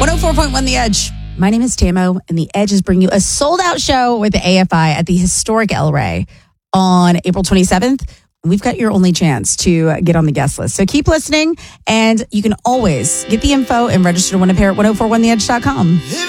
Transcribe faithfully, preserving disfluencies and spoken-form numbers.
one oh four point one The Edge. My name is Tamo, and The Edge is bringing you a sold-out show with the A F I at the historic El Rey on April twenty-seventh. We've got your only chance to get on the guest list. So keep listening, and you can always get the info and register to win a pair at ten forty-one the edge dot com.